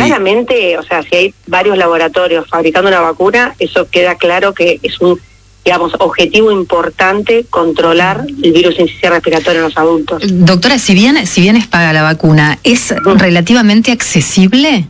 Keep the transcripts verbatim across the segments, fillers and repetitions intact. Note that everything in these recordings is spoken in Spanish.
claramente, o sea, si hay varios laboratorios fabricando una vacuna, eso queda claro que es un, digamos, objetivo importante controlar el virus sincicial respiratorio en los adultos. Doctora, si bien, si bien es paga la vacuna, ¿es mm. relativamente accesible?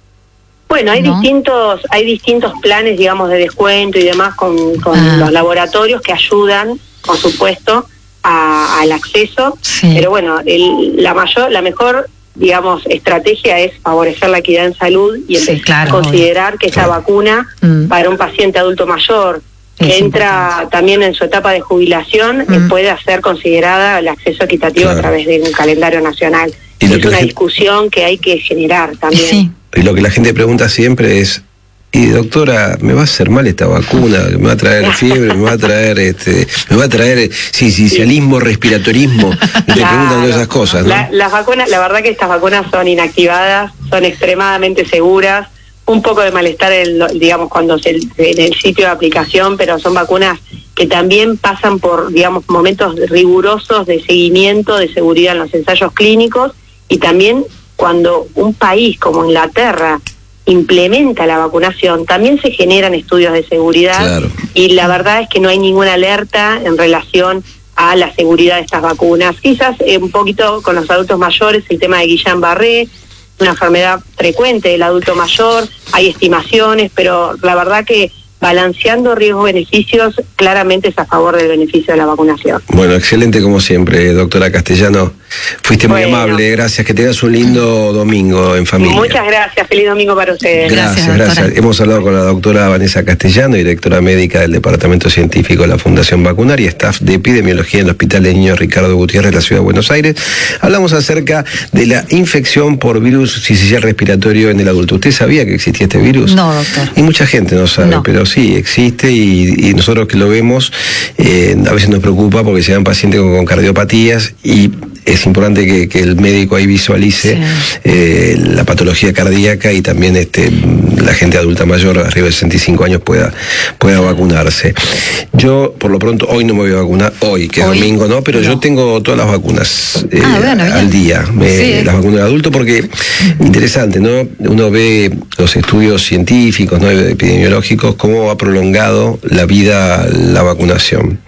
Bueno, hay ¿no? distintos hay distintos planes, digamos, de descuento y demás con, con ah. los laboratorios que ayudan, por supuesto, a, al acceso, sí. pero bueno, el, la mayor, la mejor, digamos, estrategia es favorecer la equidad en salud y sí, claro, considerar obvio. que esta claro. vacuna mm. para un paciente adulto mayor que es entra importante. también en su etapa de jubilación mm. eh, puede ser considerada el acceso equitativo claro. a través de un calendario nacional. Y es una discusión gente... que hay que generar también. Sí. Y lo que la gente pregunta siempre es, y doctora, ¿me va a hacer mal esta vacuna? ¿Me va a traer fiebre? ¿Me va a traer este, me va a traer sincicialismo, respiratorismo? Y claro, te preguntan todas esas cosas, ¿no? La, las vacunas, la verdad que estas vacunas son inactivadas, son extremadamente seguras, un poco de malestar, en, digamos, cuando se, en el sitio de aplicación, pero son vacunas que también pasan por, digamos, momentos rigurosos de seguimiento, de seguridad en los ensayos clínicos, y también cuando un país como Inglaterra implementa la vacunación, también se generan estudios de seguridad claro. y la verdad es que no hay ninguna alerta en relación a la seguridad de estas vacunas. Quizás eh, un poquito con los adultos mayores, el tema de Guillain-Barré, una enfermedad frecuente del adulto mayor, hay estimaciones, pero la verdad que balanceando riesgos-beneficios, claramente es a favor del beneficio de la vacunación. Bueno, excelente como siempre, doctora Castellano. Fuiste muy bueno. amable, gracias. Que tengas un lindo domingo en familia. Muchas gracias, feliz domingo para ustedes. Gracias, gracias. gracias. Hemos hablado con la doctora Vanessa Castellano, directora médica del Departamento Científico de la Fundación Vacunar y staff de epidemiología en el Hospital de Niños Ricardo Gutiérrez de la Ciudad de Buenos Aires. Hablamos acerca de la infección por virus sincicial respiratorio en el adulto. ¿Usted sabía que existía este virus? No, doctor. Y mucha gente no sabe, no. pero sí, existe y, y nosotros que lo vemos, eh, a veces nos preocupa porque se dan pacientes con, con cardiopatías y es importante que, que el médico ahí visualice sí. eh, la patología cardíaca y también este la gente adulta mayor, arriba de sesenta y cinco años, pueda, pueda vacunarse. Yo, por lo pronto, hoy no me voy a vacunar, hoy, que es ¿Hoy? domingo, ¿no? Pero no. yo tengo todas las vacunas eh, ah, bueno, al día, eh, sí. las vacunas de adulto, porque interesante, ¿no? Uno ve los estudios científicos, ¿no? epidemiológicos, cómo ha prolongado la vida la vacunación.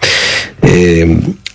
Eh,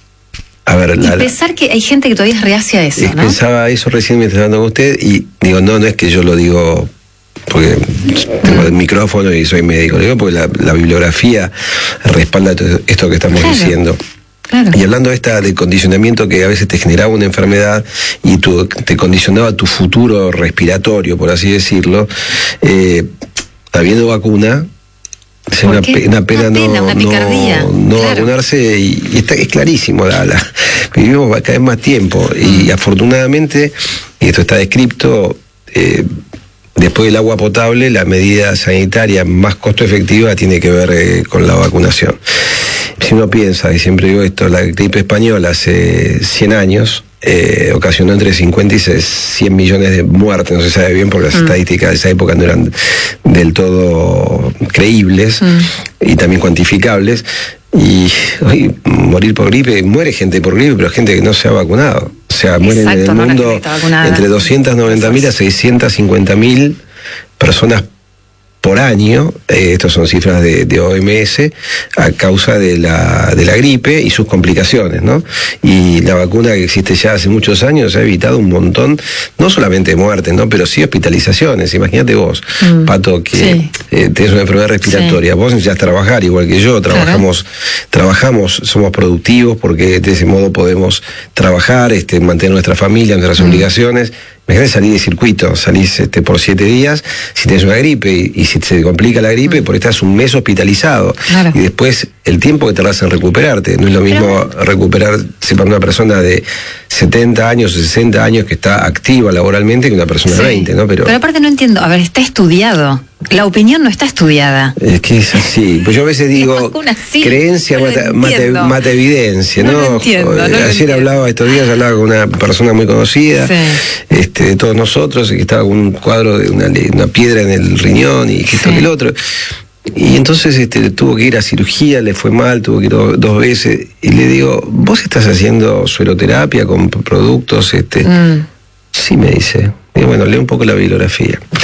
A ver, y la, pensar que hay gente que todavía es reacia a eso, ¿no? Pensaba eso recién mientras hablando con usted y digo, no, no es que yo lo digo porque tengo el micrófono y soy médico, lo digo porque la, la bibliografía respalda esto que estamos claro, diciendo. Claro. Y hablando de esta de condicionamiento que a veces te generaba una enfermedad y tu, te condicionaba tu futuro respiratorio, por así decirlo, eh, habiendo vacuna, es una, pe una pena, una pena no, una picardía. no, no claro. vacunarse y, y está, es clarísimo, la, la, vivimos cada vez más tiempo y mm. afortunadamente, y esto está descrito, eh, después del agua potable, la medida sanitaria más costo efectiva tiene que ver eh, con la vacunación. Si uno piensa, y siempre digo esto, la gripe española hace cien años, Eh, ocasionó entre cincuenta y cien millones de muertes, no se sabe bien porque las mm. estadísticas de esa época no eran del todo creíbles mm. y también cuantificables, y hoy morir por gripe, muere gente por gripe, pero gente que no se ha vacunado, o sea, mueren en el mundo no entre doscientas noventa mil a seiscientas cincuenta mil personas por año, eh, estas son cifras de, de O M S, a causa de la, de la gripe y sus complicaciones, ¿no? Y la vacuna que existe ya hace muchos años ha evitado un montón, no solamente muertes, ¿no? Pero sí hospitalizaciones. Imagínate vos, mm. Pato, que sí. eh, tenés una enfermedad respiratoria, sí. vos necesitas trabajar igual que yo, trabajamos, claro. trabajamos, somos productivos porque de ese modo podemos trabajar, este, mantener nuestra familia, nuestras mm. obligaciones. Imagínate salir de circuito, salís este, por siete días, si tenés una gripe y, y si se complica la gripe, mm. por estás un mes hospitalizado. Claro. Y después el tiempo que tardás en recuperarte. No es lo mismo Pero... recuperarse para una persona de setenta años o sesenta años que está activa laboralmente que una persona sí. de veinte, ¿no? Pero... Pero aparte no entiendo, a ver, está estudiado. La opinión no está estudiada. Es que es así. Pues yo a veces digo, sí, creencia no mata, mata, mata evidencia, ¿no? No lo entiendo, no lo Ayer entiendo. hablaba, estos días hablaba con una persona muy conocida, sí. este, de todos nosotros, que estaba con un cuadro de una, una piedra en el riñón y que esto sí. que el otro. Y entonces este, tuvo que ir a cirugía, le fue mal, tuvo que ir do, dos veces. Y le digo, ¿vos estás haciendo sueroterapia con productos? Este? Mm. Sí, me dice. Y bueno, lee un poco la bibliografía.